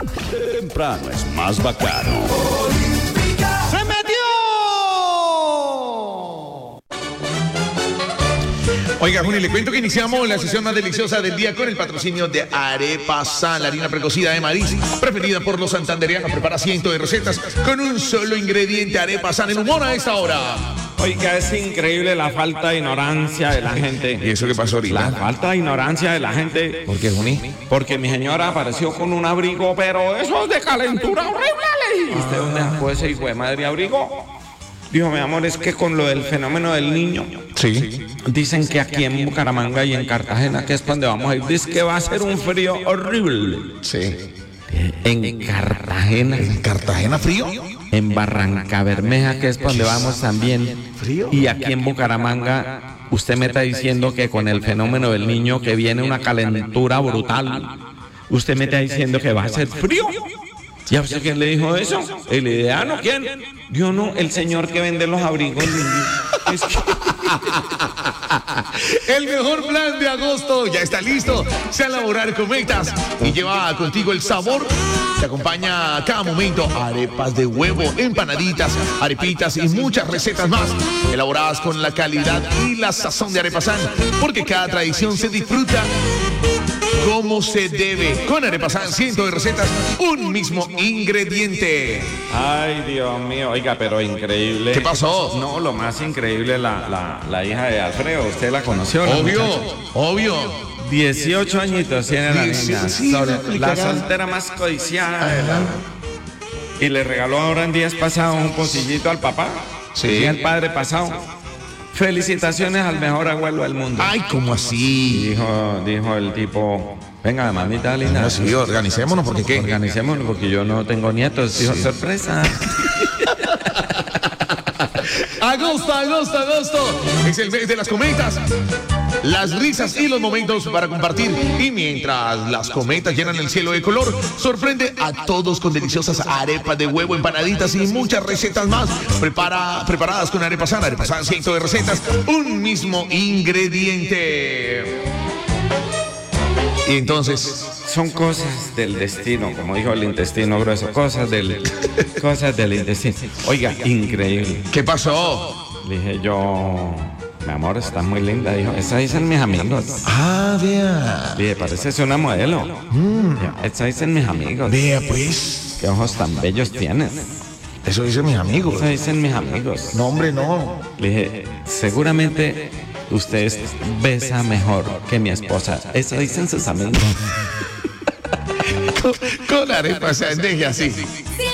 Temprano es más bacano. ¡Se metió! Oiga, Juni, le cuento que iniciamos la sesión más deliciosa del día con el patrocinio de Arepa San, la harina precocida de maíz, preferida por los santandereanos. Prepara cientos de recetas con un solo ingrediente. Arepa San, el humor a esta hora. Oiga, es increíble la falta de ignorancia de la gente. ¿Y eso qué pasó ahorita? La falta de ignorancia de la gente. ¿Por qué, Juni? Porque mi señora apareció con un abrigo, pero eso es de calentura horrible, le dije. ¿Usted dónde sacó ese hijo de madre abrigo? Dijo, mi amor, es que con lo del fenómeno del niño. Sí. Dicen que aquí en Bucaramanga y en Cartagena, que es donde vamos a ir, dice que va a ser un frío horrible. Sí. En Cartagena. ¿En Cartagena frío? En Barranca Bermeja, que es donde vamos también. ¿Frío? Y aquí en Bucaramanga, usted me está diciendo que con el fenómeno del niño que viene una calentura brutal. Usted me está diciendo que va a ser frío. ¿Y a usted quién le dijo eso? ¿El ideano quién? Yo no, el señor que vende los abrigos. Es que... El mejor plan de agosto ya está listo. Se elaborar cometas y lleva contigo el sabor. Te acompaña a cada momento arepas de huevo, empanaditas, arepitas y muchas recetas más, elaboradas con la calidad y la sazón de Arepa San, porque cada tradición se disfruta como se debe. Con Arepa San, cientos de recetas, un mismo ingrediente. Ay, Dios mío, oiga, pero increíble. ¿Qué pasó? No, lo más increíble, la hija de Alfredo, ¿usted la conoció? Obvio. 18 añitos tiene la niña. Sí, La soltera más codiciada de la... Y le regaló ahora en días pasados un pocillito al papá. Sí. Y al padre pasado. Felicitaciones al mejor abuelo del mundo. Ay, ¿cómo así? Dijo el tipo, venga, mamita linda. No, sí, organicémonos, porque ¿qué? Organicémonos, porque yo no tengo nietos. Dijo, sorpresa. Agosto. Es el mes de las cometas, las risas y los momentos para compartir. Y mientras las cometas llenan el cielo de color, sorprende a todos con deliciosas arepas de huevo, empanaditas y muchas recetas más. Preparadas con Arepa San, cientos de recetas, un mismo ingrediente. Y entonces... Son cosas del destino, como dijo el intestino grueso, cosas del intestino. Oiga, increíble. ¿Qué pasó? Dije yo, mi amor, estás muy linda. Dijo, esa dicen mis amigos. Ah, vea. Dije, pareces una modelo. Esa dicen mis amigos. Vea, pues. Qué ojos tan bellos tienes. Eso dicen mis amigos. Eso dicen mis amigos. No, hombre, no. Le dije, seguramente usted besa mejor que mi esposa. Eso dicen sus amigos. Con Arepa San, deje así. Sí.